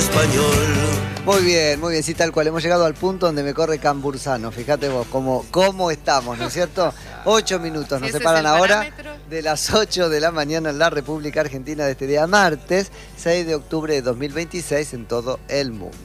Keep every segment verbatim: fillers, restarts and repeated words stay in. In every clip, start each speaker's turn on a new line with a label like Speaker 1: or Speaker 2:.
Speaker 1: español.
Speaker 2: Muy bien, muy bien, sí, tal cual. Hemos llegado al punto donde me corre Cambursano. Fíjate vos cómo, cómo estamos, ¿no es cierto? Ocho minutos nos
Speaker 3: Ese
Speaker 2: separan
Speaker 3: es el
Speaker 2: ahora
Speaker 3: parámetro.
Speaker 2: de las ocho de la mañana en la República Argentina de este día martes, seis de octubre de dos mil veintiséis en todo el mundo.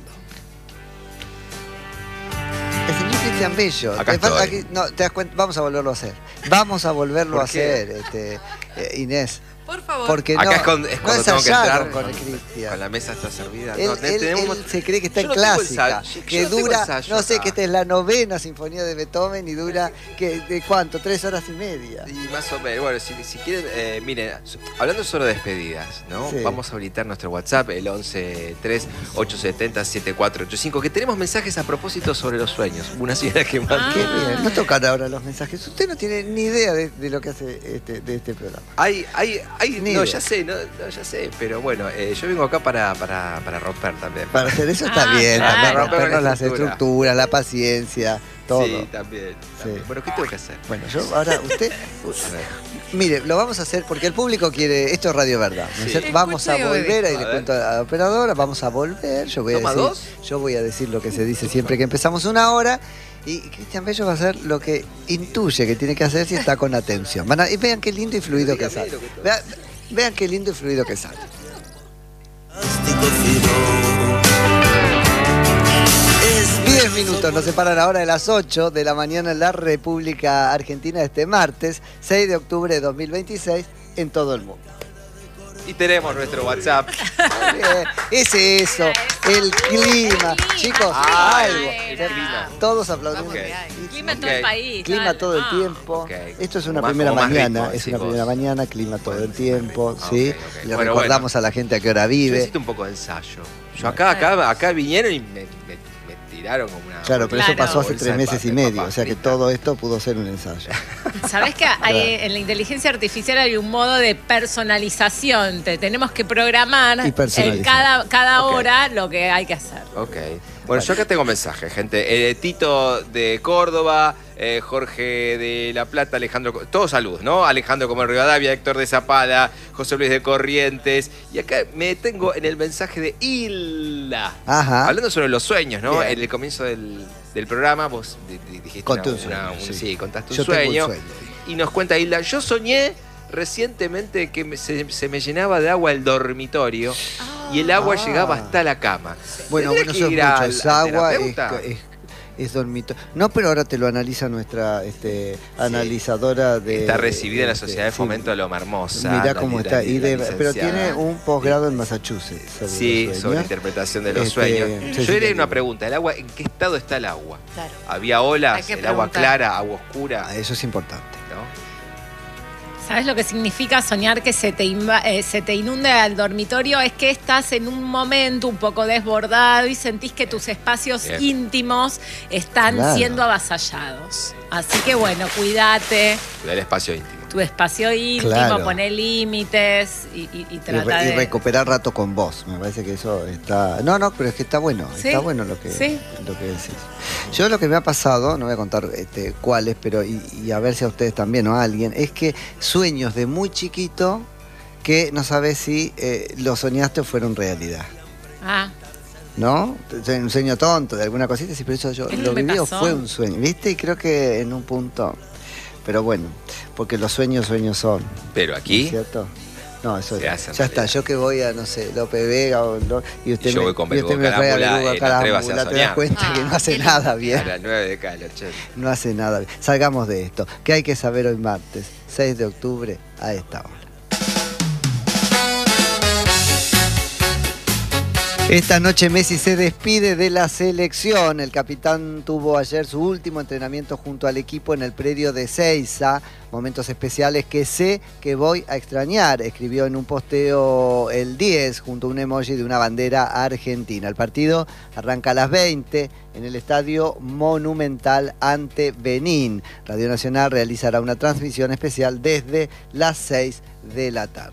Speaker 2: El señor Cristian Bello.
Speaker 4: Acá
Speaker 2: Te falta-
Speaker 4: estoy.
Speaker 2: aquí- no, te das cuenta, vamos a volverlo a hacer. Vamos a volverlo
Speaker 4: ¿Por
Speaker 2: a
Speaker 4: qué?
Speaker 2: hacer, este, eh, Inés.
Speaker 3: Por favor.
Speaker 2: Porque
Speaker 4: Acá
Speaker 2: no,
Speaker 4: es cuando, es
Speaker 2: no
Speaker 4: cuando tengo que
Speaker 2: ensayaron
Speaker 4: entrar.
Speaker 2: con el
Speaker 4: Con
Speaker 2: Cristian.
Speaker 4: la mesa está servida.
Speaker 2: Él,
Speaker 4: No,
Speaker 2: él-
Speaker 4: tenemos-
Speaker 2: él se cree que está
Speaker 4: Yo
Speaker 2: en
Speaker 4: no tengo
Speaker 2: clásica,
Speaker 4: ensayo, yo
Speaker 2: que
Speaker 4: no tengo
Speaker 2: dura,
Speaker 4: ensayo
Speaker 2: no sé,
Speaker 4: acá.
Speaker 2: que esta es la novena sinfonía de Beethoven y dura, que, ¿de cuánto? Tres horas y media.
Speaker 4: Y más o menos, bueno, si, si quieren, eh, miren, hablando solo de despedidas, ¿no?
Speaker 2: Sí.
Speaker 4: Vamos a habilitar nuestro WhatsApp, el once tres ocho siete cero siete cuatro ocho cinco, que tenemos mensajes a propósito sobre los sueños. Una señora que manda.
Speaker 3: Ah.
Speaker 2: Qué bien, no tocan ahora los mensajes. Usted no tiene ni idea de, de lo que hace este, de este programa.
Speaker 4: Hay, hay, hay,
Speaker 2: Ni
Speaker 4: no,
Speaker 2: idea.
Speaker 4: ya sé, no, no, ya sé, pero bueno, eh, yo vengo acá para, para, para romper también.
Speaker 2: Para hacer eso está
Speaker 3: Ah,
Speaker 2: bien,
Speaker 3: claro.
Speaker 2: también
Speaker 4: Romper
Speaker 2: rompernos
Speaker 4: la
Speaker 2: las
Speaker 4: estructura.
Speaker 2: estructuras, la paciencia, todo.
Speaker 4: Sí, también. también.
Speaker 2: Sí.
Speaker 4: Bueno, ¿qué tengo que hacer?
Speaker 2: Bueno, yo ahora, usted,
Speaker 4: A ver.
Speaker 2: mire, lo vamos a hacer porque el público quiere, esto es Radio Verdad, ¿no es
Speaker 4: Sí.
Speaker 2: cierto? Vamos a
Speaker 3: Escuche y
Speaker 2: volver, ahí
Speaker 4: A
Speaker 2: le
Speaker 4: ver.
Speaker 2: cuento a la operadora, vamos a volver, yo voy a
Speaker 4: ¿Toma
Speaker 2: decir,
Speaker 4: dos?
Speaker 2: yo voy a decir lo que se dice siempre que empezamos una hora. Y Cristian Bello va a hacer lo que intuye que tiene que hacer si está con atención. Van a- y vean qué lindo y fluido que
Speaker 4: Dígame
Speaker 2: sale.
Speaker 4: lo que tengo.
Speaker 2: Vean, vean qué lindo y fluido que sale.
Speaker 1: Plástico fino. Es
Speaker 2: Diez minutos nos separan ahora de las ocho de la mañana en la República Argentina este martes, seis de octubre de dos mil veintiséis, en todo el mundo.
Speaker 4: Y tenemos nuestro WhatsApp.
Speaker 2: Bien, es eso, el clima. Chicos,
Speaker 4: Ah,
Speaker 2: algo.
Speaker 4: el clima.
Speaker 2: Todos aplaudiendo.
Speaker 4: Ok.
Speaker 3: Clima en todo
Speaker 4: Ok.
Speaker 3: el país.
Speaker 2: Clima
Speaker 3: dale.
Speaker 2: todo el
Speaker 3: Ah.
Speaker 2: tiempo.
Speaker 4: Ok.
Speaker 2: Esto es una
Speaker 4: Más-
Speaker 2: primera
Speaker 4: como más
Speaker 2: mañana,
Speaker 4: ritmo,
Speaker 2: es
Speaker 4: decís
Speaker 2: una
Speaker 4: vos.
Speaker 2: primera mañana, clima todo el tiempo,
Speaker 4: Ah,
Speaker 2: ¿sí?
Speaker 4: ok, ok.
Speaker 2: Le
Speaker 4: Bueno,
Speaker 2: recordamos a la gente a qué hora
Speaker 4: Yo
Speaker 2: vive.
Speaker 4: necesito un poco de ensayo. Yo acá, acá, acá vinieron y me, me- me tiraron como una.
Speaker 2: Claro, pero eso
Speaker 3: Claro.
Speaker 2: pasó hace
Speaker 4: bolsa
Speaker 2: tres
Speaker 4: de
Speaker 2: meses
Speaker 4: pa-
Speaker 2: y
Speaker 4: de
Speaker 2: medio,
Speaker 4: papas
Speaker 2: o sea que
Speaker 4: fritas.
Speaker 2: todo esto pudo ser un ensayo.
Speaker 3: ¿Sabés que hay- en la inteligencia artificial hay un modo de personalización? Te tenemos que programar
Speaker 2: Y personalizar.
Speaker 3: en cada, cada
Speaker 4: Ok.
Speaker 3: hora lo que hay que hacer.
Speaker 4: Ok. Bueno, yo acá tengo mensajes, gente. Eh, Tito de Córdoba, eh, Jorge de La Plata, Alejandro. Co- Todos saludos, ¿no? Alejandro Comer Rivadavia, Héctor de Zapala, José Luis de Corrientes. Y acá me detengo en el mensaje de Hilda.
Speaker 2: Ajá.
Speaker 4: Hablando sobre los sueños, ¿no?
Speaker 2: Bien.
Speaker 4: En el comienzo del, del programa vos di- di- dijiste
Speaker 2: Conté
Speaker 4: una-
Speaker 2: un sueño,
Speaker 4: una- un-
Speaker 2: sí.
Speaker 4: sí, contaste un
Speaker 2: Yo tengo un
Speaker 4: sueño.
Speaker 2: sueño.
Speaker 4: Y nos cuenta Hilda, yo soñé recientemente que me- se, se me llenaba de agua el dormitorio y el agua
Speaker 2: Ah.
Speaker 4: llegaba hasta la cama.
Speaker 2: Bueno,
Speaker 4: ¿Tendré
Speaker 2: bueno,
Speaker 4: que
Speaker 2: eso es
Speaker 4: ir al-
Speaker 2: mucho, es
Speaker 4: al
Speaker 2: agua, es,
Speaker 4: terapeuta?
Speaker 2: es, es dormitorio. No, pero ahora te lo analiza nuestra este, analizadora de...
Speaker 4: Está recibida en la
Speaker 2: este,
Speaker 4: Sociedad de
Speaker 2: sí.
Speaker 4: Fomento de Loma Hermosa.
Speaker 2: Mirá
Speaker 4: la-
Speaker 2: cómo
Speaker 4: la-
Speaker 2: está.
Speaker 4: la-
Speaker 2: Y
Speaker 4: la
Speaker 2: de- pero
Speaker 4: licenciada.
Speaker 2: tiene un posgrado en Massachusetts. Sobre
Speaker 4: Sí,
Speaker 2: los
Speaker 4: sobre
Speaker 2: sueños.
Speaker 4: interpretación de los
Speaker 2: Este,
Speaker 4: sueños.
Speaker 2: sí,
Speaker 4: Yo
Speaker 2: sí,
Speaker 4: le
Speaker 2: sí.
Speaker 4: una pregunta, ¿el agua, ¿en qué estado está el agua?
Speaker 3: Claro.
Speaker 4: ¿Había
Speaker 3: Hay
Speaker 4: olas?
Speaker 3: que
Speaker 4: ¿El agua
Speaker 3: preguntar.
Speaker 4: clara? ¿Agua oscura?
Speaker 2: Ah, eso es importante.
Speaker 4: ¿No?
Speaker 3: ¿Sabes lo que significa soñar que se te, inva- eh, se te inunde el dormitorio? Es que estás en un momento un poco desbordado y sentís que tus espacios
Speaker 4: Bien.
Speaker 3: íntimos están
Speaker 2: Claro.
Speaker 3: siendo avasallados. Así que bueno, cuídate,
Speaker 4: Cuidar el espacio íntimo.
Speaker 3: tu espacio íntimo,
Speaker 2: Claro.
Speaker 3: poné límites y, y, y
Speaker 2: Y,
Speaker 3: trata
Speaker 2: re- y
Speaker 3: de...
Speaker 2: recuperar rato con vos. Me parece que eso está... No, no, pero es que está bueno.
Speaker 3: Sí,
Speaker 2: Está bueno lo que,
Speaker 3: sí.
Speaker 2: lo que decís. Yo lo que me ha pasado, no voy a contar este, cuáles, pero y, y a ver si a ustedes también o a alguien, es que sueños de muy chiquito que no sabes si eh, lo soñaste o fueron realidad.
Speaker 3: Ah,
Speaker 2: ¿No? Un sueño tonto de alguna cosita, sí, pero eso yo
Speaker 3: Eso
Speaker 2: lo
Speaker 3: me
Speaker 2: viví o
Speaker 3: pasó.
Speaker 2: fue un sueño, ¿viste? Y creo que en un punto... Pero bueno, porque los sueños, sueños son.
Speaker 4: Pero
Speaker 2: ¿No es
Speaker 4: aquí,
Speaker 2: cierto? No, eso
Speaker 4: Se
Speaker 2: ya,
Speaker 4: hace en
Speaker 2: ya está.
Speaker 4: realidad.
Speaker 2: Yo que voy a, no sé, López Vega o lo- y usted
Speaker 4: Y yo
Speaker 2: me,
Speaker 4: voy con
Speaker 2: y usted
Speaker 4: Belugo
Speaker 2: me trae a
Speaker 4: Carámbula,
Speaker 2: Belugo
Speaker 4: eh, no atrévase a
Speaker 2: Carámbula, te das
Speaker 4: soñar.
Speaker 2: cuenta que
Speaker 3: Ah,
Speaker 2: no hace
Speaker 3: qué
Speaker 2: nada
Speaker 4: a
Speaker 2: bien.
Speaker 4: las nueve de cada noche.
Speaker 2: No hace nada bien. Salgamos de esto. ¿Qué hay que saber hoy martes, seis de octubre, a esta hora? Esta noche Messi se despide de la selección. El capitán tuvo ayer su último entrenamiento junto al equipo en el predio de Seiza. Momentos especiales que sé que voy a extrañar, escribió en un posteo el diez junto a un emoji de una bandera argentina. El partido arranca a las veinte en el Estadio Monumental ante Benín. Radio Nacional realizará una transmisión especial desde las seis de la tarde.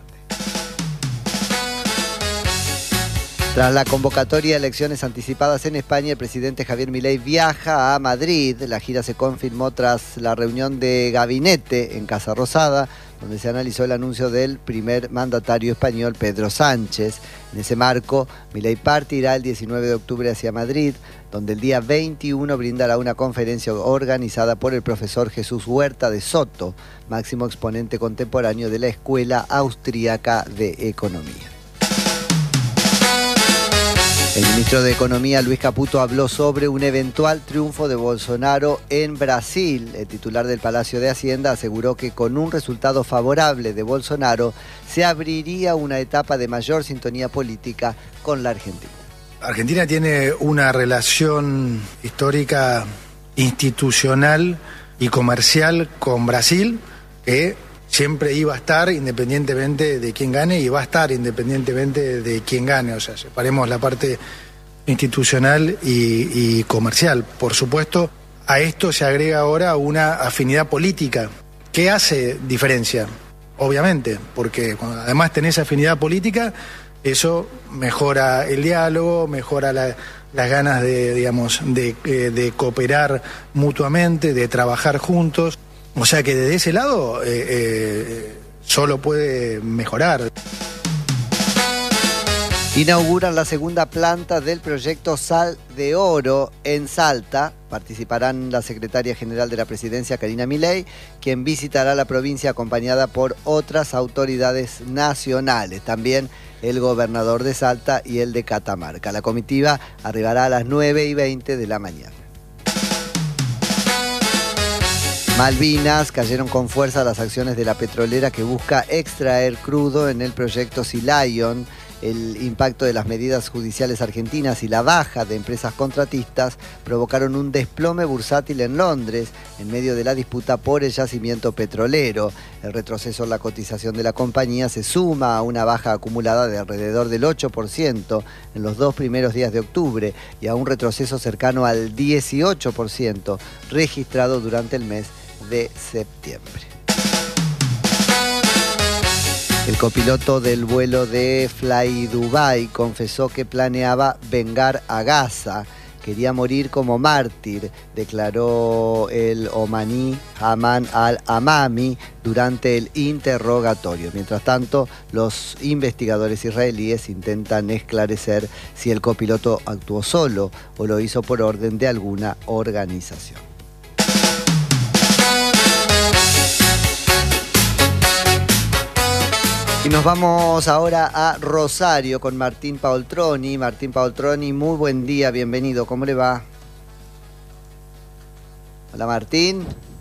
Speaker 2: Tras la convocatoria de elecciones anticipadas en España, el presidente Javier Milei viaja a Madrid. La gira se confirmó tras la reunión de gabinete en Casa Rosada, donde se analizó el anuncio del primer mandatario español, Pedro Sánchez. En ese marco, Milei partirá el diecinueve de octubre hacia Madrid, donde el día veintiuno brindará una conferencia organizada por el profesor Jesús Huerta de Soto, máximo exponente contemporáneo de la Escuela Austríaca de Economía. El ministro de Economía, Luis Caputo, habló sobre un eventual triunfo de Bolsonaro en Brasil. El titular del Palacio de Hacienda aseguró que con un resultado favorable de Bolsonaro se abriría una etapa de mayor sintonía política con la Argentina.
Speaker 5: Argentina tiene una relación histórica, institucional y comercial con Brasil que siempre iba a estar independientemente de quién gane y va a estar independientemente de quién gane. O sea, separemos la parte institucional y, y comercial. Por supuesto, a esto se agrega ahora una afinidad política. ¿Qué hace diferencia? Obviamente, porque cuando además tenés afinidad política, eso mejora el diálogo, mejora la, las ganas de, digamos, de, de cooperar mutuamente, de trabajar juntos. O sea que desde ese lado eh, eh, solo puede mejorar.
Speaker 2: Inauguran la segunda planta del proyecto Sal de Oro en Salta. Participarán la secretaria general de la presidencia, Karina Milei, quien visitará la provincia acompañada por otras autoridades nacionales. También el gobernador de Salta y el de Catamarca. La comitiva arribará a las nueve y veinte de la mañana. Malvinas, cayeron con fuerza las acciones de la petrolera que busca extraer crudo en el proyecto Sea Lion. El impacto de las medidas judiciales argentinas y la baja de empresas contratistas provocaron un desplome bursátil en Londres en medio de la disputa por el yacimiento petrolero. El retroceso en la cotización de la compañía se suma a una baja acumulada de alrededor del ocho por ciento en los dos primeros días de octubre y a un retroceso cercano al dieciocho por ciento registrado durante el mes de septiembre. El copiloto del vuelo de Fly Dubai confesó que planeaba vengar a Gaza. Quería morir como mártir, declaró el omaní Haman al-Amami durante el interrogatorio. Mientras tanto, los investigadores israelíes intentan esclarecer si el copiloto actuó solo o lo hizo por orden de alguna organización. Y nos vamos ahora a Rosario con Martín Paoltroni. Martín Paoltroni, muy buen día, bienvenido. ¿Cómo le va? Hola, Martín.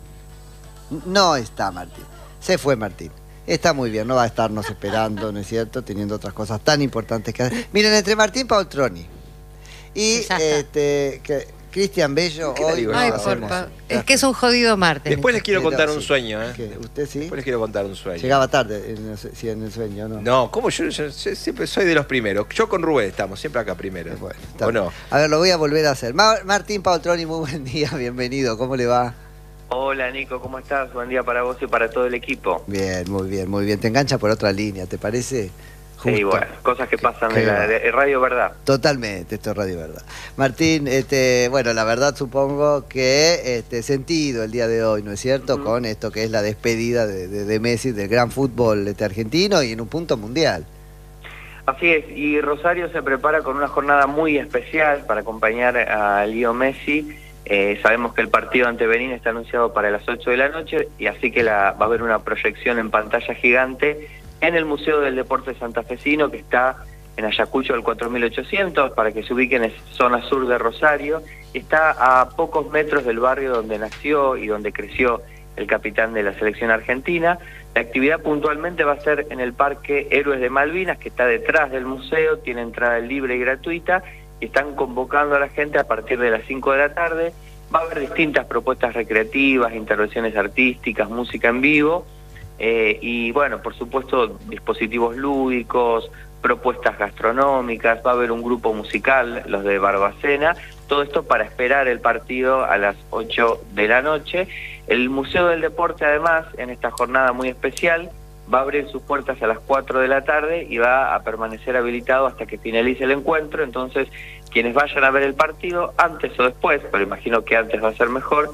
Speaker 2: No está Martín. Se fue Martín. Está muy bien, no va a estarnos esperando, ¿no es cierto? Teniendo otras cosas tan importantes que hacer. Miren, entre Martín Paoltroni y este, que, Cristian Bello, hoy
Speaker 6: digo, Ay, por pa- es que es un jodido martes.
Speaker 4: Después les quiero
Speaker 2: Pero,
Speaker 4: contar un
Speaker 2: sí.
Speaker 4: sueño, ¿eh?
Speaker 2: ¿Qué? ¿Usted sí?
Speaker 4: Después les quiero contar un sueño.
Speaker 2: Llegaba tarde, en el, sí, en el sueño, ¿no?
Speaker 4: No, ¿cómo? Yo, yo- yo siempre soy de los primeros. Yo con Rubén estamos siempre acá primero.
Speaker 2: Bueno, está
Speaker 4: ¿O
Speaker 2: bien.
Speaker 4: no?
Speaker 2: A ver, lo voy a volver a hacer. Ma- Martín Paoltroni, muy buen día, bienvenido. ¿Cómo le va?
Speaker 7: Hola Nico, ¿cómo estás? Buen día para vos y para todo el equipo.
Speaker 2: Bien, muy bien, muy bien. Te engancha por otra línea, ¿te parece?
Speaker 7: Sí,
Speaker 2: Justo.
Speaker 7: bueno, cosas que pasan
Speaker 2: Qué
Speaker 7: de, la,
Speaker 2: va.
Speaker 7: de Radio Verdad.
Speaker 2: Totalmente, esto es Radio Verdad. Martín, este, bueno, la verdad supongo que este sentido el día de hoy, ¿no es cierto?
Speaker 7: Ujú.
Speaker 2: Con esto que es la despedida de, de, de Messi del gran fútbol este argentino y en un punto mundial.
Speaker 7: Así es, y Rosario se prepara con una jornada muy especial para acompañar a Leo Messi. Eh, sabemos que el partido ante Benín está anunciado para las ocho de la noche y así que la, va a haber una proyección en pantalla gigante en el Museo del Deporte Santafesino, que está en Ayacucho del cuatro mil ochocientos, para que se ubiquen en zona sur de Rosario. Está a pocos metros del barrio donde nació y donde creció el capitán de la selección argentina. La actividad puntualmente va a ser en el Parque Héroes de Malvinas, que está detrás del museo, tiene entrada libre y gratuita, y están convocando a la gente a partir de las cinco de la tarde. Va a haber distintas propuestas recreativas, intervenciones artísticas, música en vivo, eh, y bueno, por supuesto, dispositivos lúdicos, propuestas gastronómicas, va a haber un grupo musical, los de Barbacena, todo esto para esperar el partido a las ocho de la noche. El Museo del Deporte, además, en esta jornada muy especial, va a abrir sus puertas a las cuatro de la tarde y va a permanecer habilitado hasta que finalice el encuentro. Entonces, quienes vayan a ver el partido, antes o después, pero imagino que antes va a ser mejor,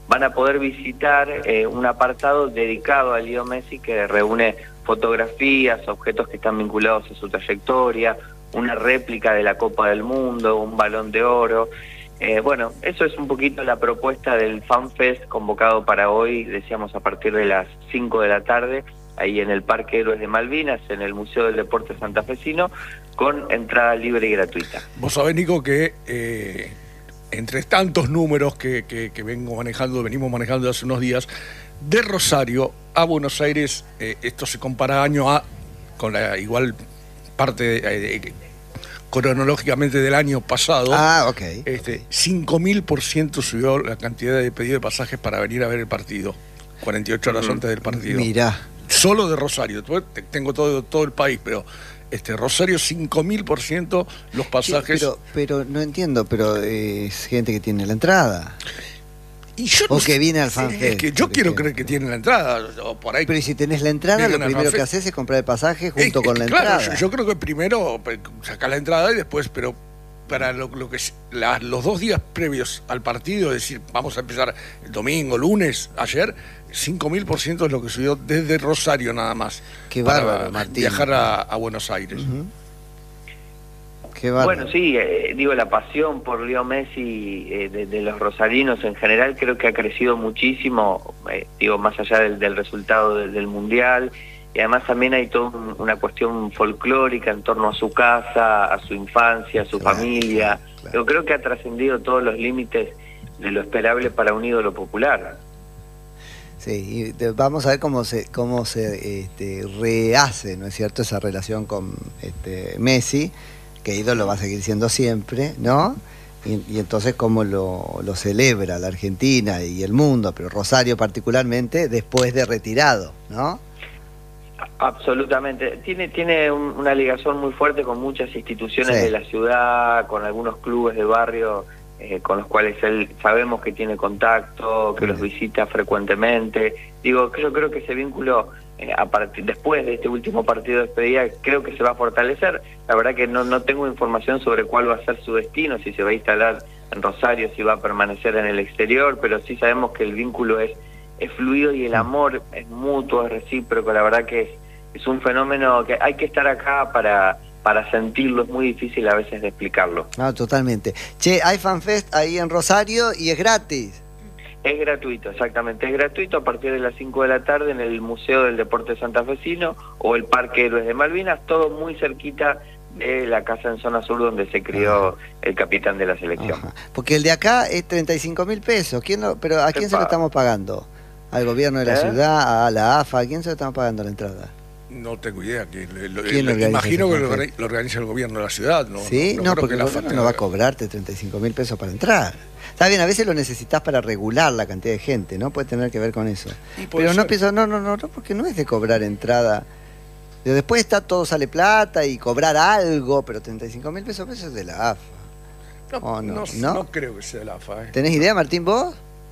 Speaker 7: van a poder visitar eh, un apartado dedicado a Leo Messi que reúne fotografías, objetos que están vinculados a su trayectoria, una réplica de la Copa del Mundo, un balón de oro. Eh, bueno, eso es un poquito la propuesta del FanFest convocado para hoy, decíamos a partir de las cinco de la tarde, ahí en el Parque Héroes de Malvinas, en el Museo del Deporte Santafesino, con entrada libre y gratuita.
Speaker 8: Vos sabés, Nico, que eh, entre tantos números que, que, que vengo manejando, venimos manejando hace unos días, de Rosario a Buenos Aires, eh, esto se compara año a, con la igual parte eh, eh, cronológicamente del año pasado.
Speaker 2: Ah, ok.
Speaker 8: Este, cinco mil por ciento subió la cantidad de pedidos de pasajes para venir a ver el partido, cuarenta y ocho horas antes del partido.
Speaker 2: Mirá.
Speaker 8: Solo de Rosario, tengo todo, todo el país, pero este Rosario cinco mil por ciento los pasajes.
Speaker 2: Pero, pero no entiendo, pero es gente que tiene la entrada.
Speaker 8: Y yo
Speaker 2: o
Speaker 8: no
Speaker 2: que
Speaker 8: sé,
Speaker 2: viene al FanFest.
Speaker 8: Es que yo quiero creer que tienen la entrada. O por ahí.
Speaker 2: Pero si tenés la entrada, lo primero que haces es comprar el pasaje junto
Speaker 8: es,
Speaker 2: con la
Speaker 8: claro,
Speaker 2: entrada.
Speaker 8: Yo, yo creo que primero sacar la entrada y después, pero para lo, lo que la, los dos días previos al partido, es decir, vamos a empezar el domingo, lunes, ayer, cinco mil por ciento es lo que subió desde Rosario nada más.
Speaker 2: Qué
Speaker 8: para
Speaker 2: bárbaro, Martín.
Speaker 8: Viajar a, a Buenos Aires.
Speaker 2: Uh-huh. Qué bárbaro.
Speaker 7: Bueno, sí, eh, digo, la pasión por Leo Messi eh, de, de los rosarinos en general creo que ha crecido muchísimo, eh, digo, más allá del, del resultado del, del Mundial, y además también hay toda un, una cuestión folclórica en torno a su casa, a su infancia, a su
Speaker 2: Claro,
Speaker 7: familia.
Speaker 2: claro.
Speaker 7: Yo creo que ha trascendido todos los límites de lo esperable para un ídolo popular.
Speaker 2: Sí, y de- vamos a ver cómo se cómo se este, rehace, ¿no es cierto?, esa relación con este, Messi, que ídolo va a seguir siendo siempre, ¿no? Y, y entonces cómo lo, lo celebra la Argentina y el mundo, pero Rosario particularmente, después de retirado, ¿no?
Speaker 7: Absolutamente. Tiene tiene un- una ligación muy fuerte con muchas instituciones
Speaker 2: Sí.
Speaker 7: de la ciudad, con algunos clubes de barrio eh, con los cuales él sabemos que tiene contacto, que los visita frecuentemente. Digo, yo creo que ese vínculo, eh, a partir después de este último partido de despedida, creo que se va a fortalecer. La verdad que no, no tengo información sobre cuál va a ser su destino, si se va a instalar en Rosario, si va a permanecer en el exterior, pero sí sabemos que el vínculo es es fluido y el amor es mutuo, es recíproco. La verdad que es, es un fenómeno que hay que estar acá para, para sentirlo, es muy difícil a veces de explicarlo.
Speaker 2: No, totalmente. Che, hay FanFest ahí en Rosario y es gratis.
Speaker 7: Es gratuito, exactamente, es gratuito a partir de las cinco de la tarde en el Museo del Deporte Santafesino o el Parque Héroes de Malvinas, todo muy cerquita de la casa en zona sur donde se crió el capitán de la selección.
Speaker 2: Ajá. Porque el de acá es treinta y cinco mil pesos. ¿Quién lo- pero ¿a quién se lo estamos pagando? ¿Al gobierno de la
Speaker 7: ¿Eh?
Speaker 2: ciudad? ¿A la A F A? ¿A quién se lo estamos pagando la entrada?
Speaker 8: No tengo idea. Que le- lo-
Speaker 2: ¿Quién
Speaker 8: le-
Speaker 2: organiza
Speaker 8: imagino
Speaker 2: ese
Speaker 8: que lo,
Speaker 2: FanFest?
Speaker 8: organi- lo organiza el gobierno de la ciudad. No,
Speaker 2: ¿Sí? No,
Speaker 8: creo
Speaker 2: porque
Speaker 8: que
Speaker 2: el
Speaker 8: la
Speaker 2: gobierno
Speaker 8: FA
Speaker 2: no va a
Speaker 8: tenga-
Speaker 2: cobrarte treinta y cinco mil pesos para entrar. Está bien, a veces lo necesitas para regular la cantidad de gente, ¿no? Puede tener que ver con eso.
Speaker 8: Y puede
Speaker 2: Pero no
Speaker 8: ser.
Speaker 2: pienso, no, no, no, no, porque no es de cobrar entrada. Pero después está todo sale plata y cobrar algo, pero treinta y cinco mil pesos, pesos es de la A F A.
Speaker 8: No,
Speaker 2: Oh, no,
Speaker 8: no,
Speaker 2: ¿no?
Speaker 8: no creo que sea la A F A. ¿eh?
Speaker 2: ¿Tenés idea, Martín, vos?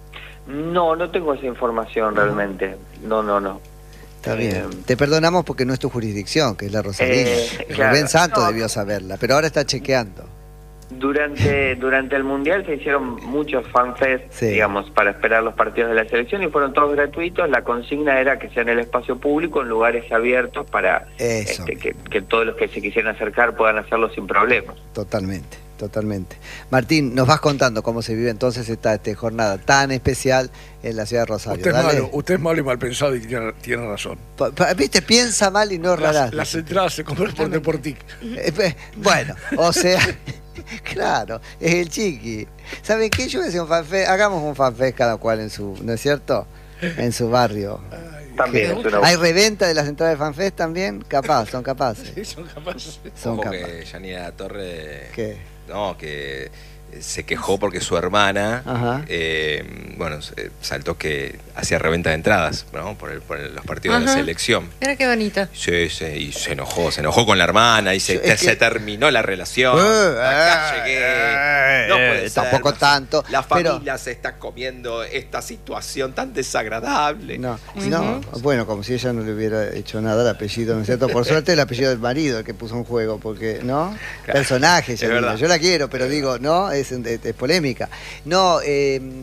Speaker 7: No, no tengo esa información realmente. No, no, no.
Speaker 2: Está
Speaker 7: Eh,
Speaker 2: bien. Te perdonamos porque no es tu jurisdicción, que es la Rosarina.
Speaker 7: Eh, claro.
Speaker 2: Rubén Santos
Speaker 7: No.
Speaker 2: debió saberla, pero ahora está chequeando.
Speaker 7: Durante durante el Mundial se hicieron muchos fanfest,
Speaker 2: Sí.
Speaker 7: digamos, para esperar los partidos de la selección y fueron todos gratuitos. La consigna era que sea en el espacio público, en lugares abiertos, para
Speaker 2: Eso.
Speaker 7: este, que, que todos los que se quisieran acercar puedan hacerlo sin problemas.
Speaker 2: Totalmente, totalmente. Martín, nos vas contando cómo se vive entonces esta este, jornada tan especial en la ciudad de Rosario.
Speaker 8: Usted es,
Speaker 2: Dale.
Speaker 8: malo, usted es malo y mal pensado y tiene, tiene razón.
Speaker 2: Pa- pa- Viste, piensa mal y no rarás.
Speaker 8: Las, las entradas se compran por Deportic.
Speaker 2: Eh, pe- Bueno, o sea, claro, es el chiqui. ¿Saben qué? Yo voy a hacer un fanfest, hagamos un fanfest cada cual en su, ¿no es cierto? En su barrio.
Speaker 7: También
Speaker 2: ¿Qué?
Speaker 7: es una
Speaker 2: ¿Hay reventa de las entradas de fanfest también? Capaz, son capaces.
Speaker 8: Sí, son capaces.
Speaker 2: Son
Speaker 4: Ojo
Speaker 2: capaces.
Speaker 4: que Yanina Torre,
Speaker 2: ¿Qué?
Speaker 4: no, que se quejó porque su hermana,
Speaker 2: Ajá.
Speaker 4: eh, bueno, eh, saltó que hacía reventa de entradas, ¿no? Por, el- por el- los partidos de la
Speaker 6: Ajá.
Speaker 4: selección.
Speaker 6: Mira qué bonito.
Speaker 4: Sí, sí, y se enojó, se enojó con la hermana y se,
Speaker 2: Es que-
Speaker 4: se terminó la relación.
Speaker 2: Eh,
Speaker 4: Acá
Speaker 2: eh,
Speaker 4: llegué. No puede
Speaker 2: eh,
Speaker 4: ser,
Speaker 2: tampoco
Speaker 4: no sé.
Speaker 2: tanto,
Speaker 4: La
Speaker 2: pero-
Speaker 4: familia se está comiendo esta situación tan desagradable.
Speaker 2: No, no, bueno, como si ella no le hubiera hecho nada al apellido, ¿no es cierto? Por suerte el apellido del marido el que puso en juego, porque, ¿no?
Speaker 4: Claro,
Speaker 2: Personaje,
Speaker 4: es
Speaker 2: Yanina,
Speaker 4: verdad.
Speaker 2: yo la quiero, pero digo, ¿no? Es, es- es polémica. No, eh,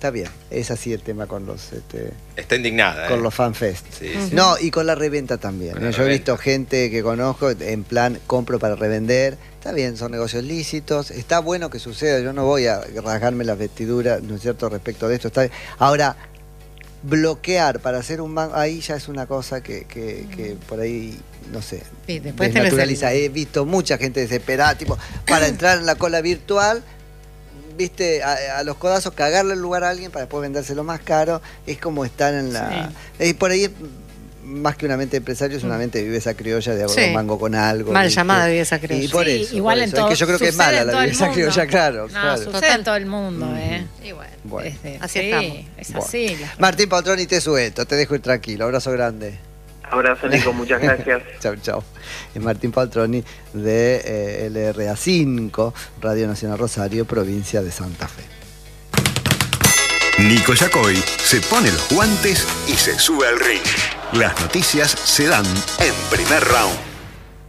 Speaker 2: está bien. Es así el tema con los este,
Speaker 4: Está indignada.
Speaker 2: con
Speaker 4: ¿eh?
Speaker 2: los fanfest.
Speaker 4: Sí, sí.
Speaker 2: No, y con la reventa también.
Speaker 4: Con la
Speaker 2: Yo he
Speaker 4: reventa.
Speaker 2: visto gente que conozco en plan compro para revender. Está bien, son negocios lícitos. Está bueno que suceda. Yo no voy a rasgarme las vestiduras, ¿no es cierto?, respecto de esto. Está bien. Ahora, bloquear para hacer un banco, ahí ya es una cosa que, que, que por ahí, no sé,
Speaker 6: Sí, después tenés
Speaker 2: desnaturaliza.
Speaker 6: el-
Speaker 2: He visto mucha gente desesperada, tipo, para entrar en la cola virtual, viste, a, a los codazos cagarle el lugar a alguien para después vendérselo más caro. Es como estar en la... eh, por ahí, más que una mente de empresario, es una mente de viveza criolla de abrir
Speaker 6: Sí.
Speaker 2: un mango con algo.
Speaker 6: Mal
Speaker 2: ¿viste?
Speaker 6: llamada viveza criolla.
Speaker 2: Y por
Speaker 3: Sí,
Speaker 2: eso,
Speaker 3: igual
Speaker 2: por
Speaker 3: en
Speaker 2: eso. Es
Speaker 3: todo-
Speaker 2: que yo creo que es
Speaker 3: sucede
Speaker 2: mala
Speaker 3: en
Speaker 2: la
Speaker 3: todo el
Speaker 2: viveza
Speaker 3: mundo.
Speaker 2: criolla, claro.
Speaker 3: No,
Speaker 2: claro.
Speaker 3: sucede
Speaker 6: Total.
Speaker 3: en todo el mundo, ¿eh?
Speaker 6: Y bueno,
Speaker 2: Bueno.
Speaker 3: Desde-
Speaker 6: Así
Speaker 3: sí,
Speaker 6: estamos.
Speaker 3: es
Speaker 2: Bueno.
Speaker 3: así. la-
Speaker 2: Martín Paltroni, te suelto, te dejo ir tranquilo. Abrazo grande.
Speaker 7: Abrazo, Nico, muchas gracias.
Speaker 2: Chau, chau. Es Martín Paltroni de eh, L R A cinco, Radio Nacional Rosario, provincia de Santa Fe.
Speaker 9: Nico Yacoy se pone los guantes y se sube al ring. Las noticias se dan en Primer Round.